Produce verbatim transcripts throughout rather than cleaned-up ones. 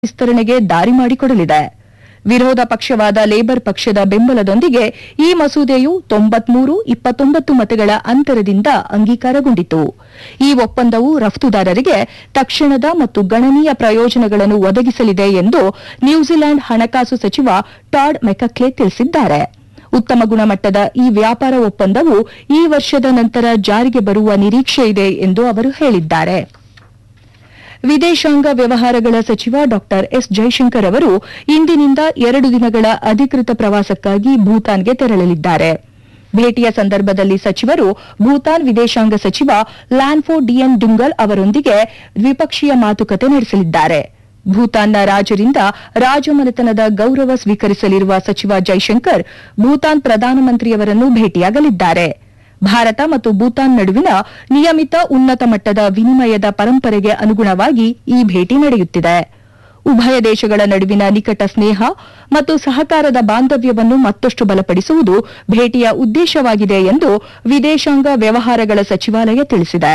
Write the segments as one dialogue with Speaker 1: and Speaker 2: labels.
Speaker 1: ವಿಸ್ತರಣೆಗೆ ದಾರಿ ಮಾಡಿಕೊಡಲಿದೆ. ವಿರೋಧ ಪಕ್ಷವಾದ ಲೇಬರ್ ಪಕ್ಷದ ಬೆಂಬಲದೊಂದಿಗೆ ಈ ಮಸೂದೆಯು ತೊಂಬತ್ಮೂರು ಇಪ್ಪತ್ತೊಂಬತ್ತು ಮತಗಳ ಅಂತರದಿಂದ ಅಂಗೀಕಾರಗೊಂಡಿತು. ಈ ಒಪ್ಪಂದವು ರಫ್ತುದಾರರಿಗೆ ತಕ್ಷಣದ ಮತ್ತು ಗಣನೀಯ ಪ್ರಯೋಜನಗಳನ್ನು ಒದಗಿಸಲಿದೆ ಎಂದು ನ್ಯೂಜಿಲೆಂಡ್ ಹಣಕಾಸು ಸಚಿವ ಟಾಡ್ ಮೆಕಕ್ಲೆ ತಿಳಿಸಿದ್ದಾರೆ. ಉತ್ತಮ ಗುಣಮಟ್ಟದ ಈ ವ್ಯಾಪಾರ ಒಪ್ಪಂದವು ಈ ವರ್ಷದ ನಂತರ ಜಾರಿಗೆ ಬರುವ ನಿರೀಕ್ಷೆಯಿದೆ ಎಂದು ಅವರು ಹೇಳಿದ್ದಾರೆ. ವಿದೇಶಾಂಗ ವ್ಯವಹಾರಗಳ ಸಚಿವ ಡಾ ಎಸ್ ಜೈಶಂಕರ್ ಅವರು ಇಂದಿನಿಂದ ಎರಡು ದಿನಗಳ ಅಧಿಕೃತ ಪ್ರವಾಸಕ್ಕಾಗಿ ಭೂತಾನ್ಗೆ ತೆರಳಲಿದ್ದಾರೆ. ಭೇಟಿಯ ಸಂದರ್ಭದಲ್ಲಿ ಸಚಿವರು ಭೂತಾನ್ ವಿದೇಶಾಂಗ ಸಚಿವ ಲ್ಯಾನ್ಫೋ ಡಿಯನ್ ಡುಂಗಲ್ ಅವರೊಂದಿಗೆ ದ್ವಿಪಕ್ಷೀಯ ಮಾತುಕತೆ ನಡೆಸಲಿದ್ದಾರೆ. ಭೂತಾನ್ನ ರಾಜರಿಂದ ರಾಜಮನೆತನದ ಗೌರವ ಸ್ವೀಕರಿಸಲಿರುವ ಸಚಿವ ಜೈಶಂಕರ್ ಭೂತಾನ್ ಪ್ರಧಾನಮಂತ್ರಿಯವರನ್ನು ಭೇಟಿಯಾಗಲಿದ್ದಾರೆ. ಭಾರತ ಮತ್ತು ಭೂತಾನ್ ನಡುವಿನ ನಿಯಮಿತ ಉನ್ನತ ಮಟ್ಟದ ವಿನಿಮಯದ ಪರಂಪರೆಗೆ ಅನುಗುಣವಾಗಿ ಈ ಭೇಟಿ ನಡೆಯುತ್ತಿದೆ. ಉಭಯ ದೇಶಗಳ ನಡುವಿನ ನಿಕಟ ಸ್ನೇಹ ಮತ್ತು ಸಹಕಾರದ ಬಾಂಧವ್ಯವನ್ನು ಮತ್ತಷ್ಟು ಬಲಪಡಿಸುವುದು ಭೇಟಿಯ ಉದ್ದೇಶವಾಗಿದೆ ಎಂದು ವಿದೇಶಾಂಗ ವ್ಯವಹಾರಗಳ ಸಚಿವಾಲಯ ತಿಳಿಸಿದೆ.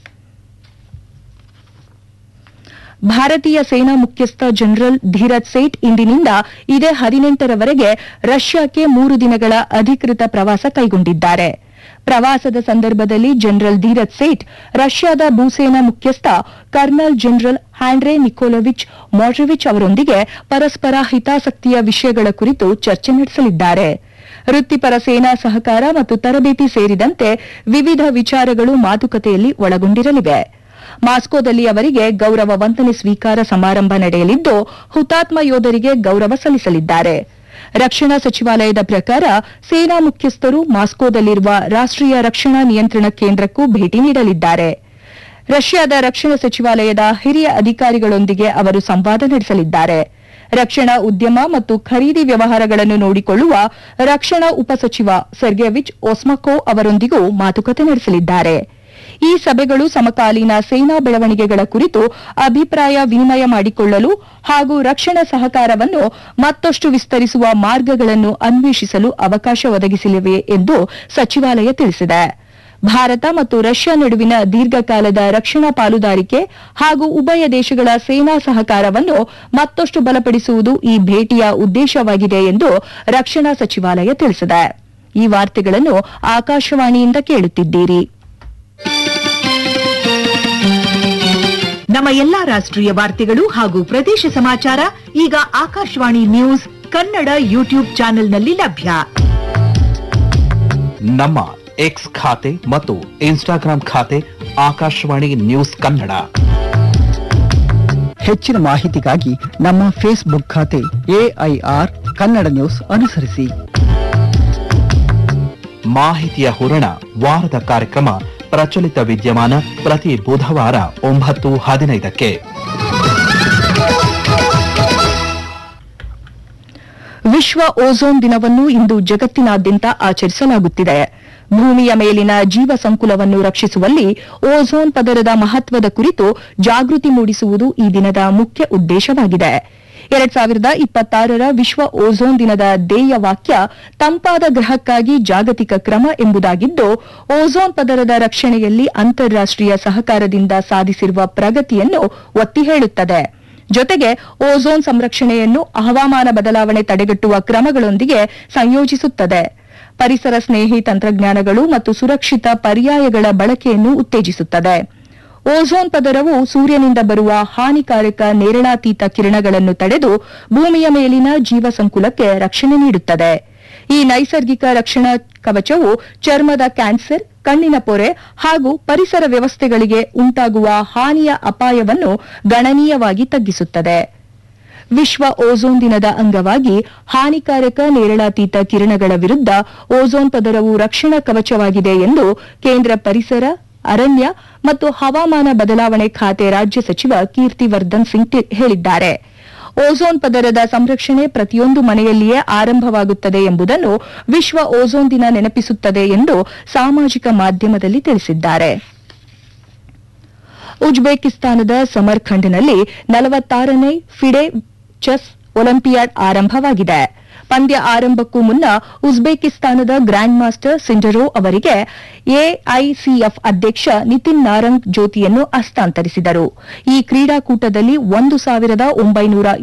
Speaker 1: ಭಾರತೀಯ ಸೇನಾ ಮುಖ್ಯಸ್ಥ ಜನರಲ್ ಧೀರಜ್ ಸೇಠ್ ಇಂದಿನಿಂದ ಇದೇ ಹದಿನೆಂಟರವರೆಗೆ ರಷ್ಯಾಕ್ಕೆ ಮೂರು ದಿನಗಳ ಅಧಿಕೃತ ಪ್ರವಾಸ ಕೈಗೊಂಡಿದ್ದಾರೆ. ಪ್ರವಾಸದ ಸಂದರ್ಭದಲ್ಲಿ ಜನರಲ್ ಧೀರಜ್ ಸೇಠ್ ರಷ್ಯಾದ ಭೂಸೇನಾ ಮುಖ್ಯಸ್ಥ ಕರ್ನಲ್ ಜನರಲ್ ಹ್ಯಾಂಡ್ರೆ ನಿಕೋಲೋವಿಚ್ ಮೋಡ್ರಿವಿಚ್ ಅವರೊಂದಿಗೆ ಪರಸ್ಪರ ಹಿತಾಸಕ್ತಿಯ ವಿಷಯಗಳ ಕುರಿತು ಚರ್ಚೆ ನಡೆಸಲಿದ್ದಾರೆ. ವೃತ್ತಿಪರ ಸೇನಾ ಸಹಕಾರ ಮತ್ತು ತರಬೇತಿ ಸೇರಿದಂತೆ ವಿವಿಧ ವಿಚಾರಗಳು ಮಾತುಕತೆಯಲ್ಲಿ ಒಳಗೊಂಡಿರಲಿವೆ. ಮಾಸ್ಕೋದಲ್ಲಿ ಅವರಿಗೆ ಗೌರವ ವಂದನೆ ಸ್ವೀಕಾರ ಸಮಾರಂಭ ನಡೆಯಲಿದ್ದು ಹುತಾತ್ಮ ಯೋಧರಿಗೆ ಗೌರವ ಸಲ್ಲಿಸಲಿದ್ದಾರೆ. ರಕ್ಷಣಾ ಸಚಿವಾಲಯದ ಪ್ರಕಾರ ಸೇನಾ ಮುಖ್ಯಸ್ಥರು ಮಾಸ್ಕೋದಲ್ಲಿರುವ ರಾಷ್ಟೀಯ ರಕ್ಷಣಾ ನಿಯಂತ್ರಣ ಕೇಂದ್ರಕ್ಕೂ ಭೇಟಿ ನೀಡಲಿದ್ದಾರೆ. ರಷ್ಯಾದ ರಕ್ಷಣಾ ಸಚಿವಾಲಯದ ಹಿರಿಯ ಅಧಿಕಾರಿಗಳೊಂದಿಗೆ ಅವರು ಸಂವಾದ ನಡೆಸಲಿದ್ದಾರೆ. ರಕ್ಷಣಾ ಉದ್ಯಮ ಮತ್ತು ಖರೀದಿ ವ್ಯವಹಾರಗಳನ್ನು ನೋಡಿಕೊಳ್ಳುವ ರಕ್ಷಣಾ ಉಪಸಚಿವ ಸೆರ್ಗೆವಿಚ್ ಒಸ್ಮಕೋವ್ ಅವರೊಂದಿಗೂ ಮಾತುಕತೆ ನಡೆಸಲಿದ್ದಾರೆ. ಈ ಸಭೆಗಳು ಸಮಕಾಲೀನ ಸೇನಾ ಬೆಳವಣಿಗೆಗಳ ಕುರಿತು ಅಭಿಪ್ರಾಯ ವಿನಿಮಯ ಮಾಡಿಕೊಳ್ಳಲು ಹಾಗೂ ರಕ್ಷಣಾ ಸಹಕಾರವನ್ನು ಮತ್ತಷ್ಟು ವಿಸ್ತರಿಸುವ ಮಾರ್ಗಗಳನ್ನು ಅನ್ವೇಷಿಸಲು ಅವಕಾಶ ಒದಗಿಸಲಿವೆ ಎಂದು ಸಚಿವಾಲಯ ತಿಳಿಸಿದೆ. ಭಾರತ ಮತ್ತು ರಷ್ಯಾ ನಡುವಿನ ದೀರ್ಘಕಾಲದ ರಕ್ಷಣಾ ಪಾಲುದಾರಿಕೆ ಹಾಗೂ ಉಭಯ ದೇಶಗಳ ಸೇನಾ ಸಹಕಾರವನ್ನು ಮತ್ತಷ್ಟು ಬಲಪಡಿಸುವುದು ಈ ಭೇಟಿಯ ಉದ್ದೇಶವಾಗಿದೆ ಎಂದು ರಕ್ಷಣಾ ಸಚಿವಾಲಯ ತಿಳಿಸಿದೆ. ಈ ವಾರ್ತೆಗಳನ್ನು ಆಕಾಶವಾಣಿಯಿಂದ ಕೇಳುತ್ತಿದ್ದೀರಿ.
Speaker 2: ನಮ್ಮ ಎಲ್ಲಾ ರಾಷ್ಟ್ರೀಯ ವಾರ್ತೆಗಳು ಹಾಗೂ ಪ್ರದೇಶ ಸಮಾಚಾರ ಈಗ ಆಕಾಶವಾಣಿ ನ್ಯೂಸ್ ಕನ್ನಡ ಯೂಟ್ಯೂಬ್ ಚಾನೆಲ್ನಲ್ಲಿ ಲಭ್ಯ.
Speaker 3: ನಮ್ಮ ಎಕ್ಸ್ ಖಾತೆ ಮತ್ತು ಇನ್ಸ್ಟಾಗ್ರಾಂ ಖಾತೆ ಆಕಾಶವಾಣಿ ನ್ಯೂಸ್ ಕನ್ನಡ.
Speaker 4: ಹೆಚ್ಚಿನ ಮಾಹಿತಿಗಾಗಿ ನಮ್ಮ ಫೇಸ್ಬುಕ್ ಖಾತೆ ಎಐಆರ್ ಕನ್ನಡ ನ್ಯೂಸ್ ಅನುಸರಿಸಿ.
Speaker 3: ಮಾಹಿತಿಯ ಹೂರಣ ವಾರದ ಕಾರ್ಯಕ್ರಮ ಪ್ರಚಲಿತ ವಿದ್ಯಮಾನ ಪ್ರತಿ ಬುಧವಾರ ಒಂಬತ್ತು ಹದಿನೈದಕ್ಕೆ.
Speaker 1: ವಿಶ್ವ ಓಝೋನ್ ದಿನವನ್ನು ಇಂದು ಜಗತ್ತಿನಾದ್ಯಂತ ಆಚರಿಸಲಾಗುತ್ತಿದೆ. ಭೂಮಿಯ ಮೇಲಿನ ಜೀವ ಸಂಕುಲವನ್ನು ರಕ್ಷಿಸುವಲ್ಲಿ ಓಝೋನ್ ಪದರದ ಮಹತ್ವದ ಕುರಿತು ಜಾಗೃತಿ ಮೂಡಿಸುವುದು ಈ ದಿನದ ಮುಖ್ಯ ಉದ್ದೇಶವಾಗಿದೆ. ಎರಡ್ ಸಾವಿರದ ಇಪ್ಪತ್ತಾರರ ವಿಶ್ವ ಓಝೋನ್ ದಿನದ ಧ್ಯೇಯ ವಾಕ್ಯ ತಂಪಾದ ಗ್ರಹಕ್ಕಾಗಿ ಜಾಗತಿಕ ಕ್ರಮ ಎಂಬುದಾಗಿದ್ದು, ಓಝೋನ್ ಪದರದ ರಕ್ಷಣೆಯಲ್ಲಿ ಅಂತಾರಾಷ್ಟೀಯ ಸಹಕಾರದಿಂದ ಸಾಧಿಸಿರುವ ಪ್ರಗತಿಯನ್ನು ಒತ್ತಿ ಹೇಳುತ್ತದೆ. ಜೊತೆಗೆ ಓಝೋನ್ ಸಂರಕ್ಷಣೆಯನ್ನು ಹವಾಮಾನ ಬದಲಾವಣೆ ತಡೆಗಟ್ಟುವ ಕ್ರಮಗಳೊಂದಿಗೆ ಸಂಯೋಜಿಸುತ್ತದೆ. ಪರಿಸರ ಸ್ನೇಹಿ ತಂತ್ರಜ್ಞಾನಗಳು ಮತ್ತು ಸುರಕ್ಷಿತ ಪರ್ಯಾಯಗಳ ಬಳಕೆಯನ್ನು ಉತ್ತೇಜಿಸುತ್ತದೆ. ಓಝೋನ್ ಪದರವು ಸೂರ್ಯನಿಂದ ಬರುವ ಹಾನಿಕಾರಕ ನೇರಳಾತೀತ ಕಿರಣಗಳನ್ನು ತಡೆದು ಭೂಮಿಯ ಮೇಲಿನ ಜೀವ ಸಂಕುಲಕ್ಕೆ ರಕ್ಷಣೆ ನೀಡುತ್ತದೆ. ಈ ನೈಸರ್ಗಿಕ ರಕ್ಷಣಾ ಕವಚವು ಚರ್ಮದ ಕ್ಯಾನ್ಸರ್, ಕಣ್ಣಿನ ಪೊರೆ ಹಾಗೂ ಪರಿಸರ ವ್ಯವಸ್ಥೆಗಳಿಗೆ ಉಂಟಾಗುವ ಹಾನಿಯ ಅಪಾಯವನ್ನು ಗಣನೀಯವಾಗಿ ತಗ್ಗಿಸುತ್ತದೆ. ವಿಶ್ವ ಓಝೋನ್ ದಿನದ ಅಂಗವಾಗಿ ಹಾನಿಕಾರಕ ನೇರಳಾತೀತ ಕಿರಣಗಳ ವಿರುದ್ಧ ಓಝೋನ್ ಪದರವು ರಕ್ಷಣಾ ಕವಚವಾಗಿದೆ ಎಂದು ಕೇಂದ್ರ ಪರಿಸರ, ಅರಣ್ಯ ಮತ್ತು ಹವಾಮಾನ ಬದಲಾವಣೆ ಖಾತೆ ರಾಜ್ಯ ಸಚಿವ ಕೀರ್ತಿವರ್ಧನ್ ಸಿಂಗ್ ಹೇಳಿದ್ದಾರೆ. ಓಝೋನ್ ಪದರದ ಸಂರಕ್ಷಣೆ ಪ್ರತಿಯೊಂದು ಮನೆಯಲ್ಲಿಯೇ ಆರಂಭವಾಗುತ್ತದೆ ಎಂಬುದನ್ನು ವಿಶ್ವ ಓಝೋನ್ ದಿನ ನೆನಪಿಸುತ್ತದೆ ಎಂದು ಸಾಮಾಜಿಕ ಮಾಧ್ಯಮದಲ್ಲಿ ತಿಳಿಸಿದ್ದಾರೆ. ಉಜ್ಬೇಕಿಸ್ತಾನದ ಸಮರ್ಖಂಡ್ನಲ್ಲಿ ನಲವತ್ತಾರನೇ ಫಿಡೆ ಚೆಸ್ ಒಲಿಂಪಿಯಾಡ್ ಆರಂಭವಾಗಿದೆ. ಪಂದ್ಯ ಆರಂಭಕ್ಕೂ ಮುನ್ನ ಉಜ್ಬೇಕಿಸ್ತಾನದ ಗ್ರ್ಯಾಂಡ್ ಮಾಸ್ಟರ್ ಸಿಂಡರೋ ಅವರಿಗೆ ಎಐಸಿಎಫ್ ಅಧ್ಯಕ್ಷ ನಿತಿನ್ ನಾರಂಗ್ ಜ್ಯೋತಿಯನ್ನು ಹಸ್ತಾಂತರಿಸಿದರು. ಈ ಕ್ರೀಡಾಕೂಟದಲ್ಲಿ ಒಂದು ಸಾವಿರದ ಒಂಬೈನೂರ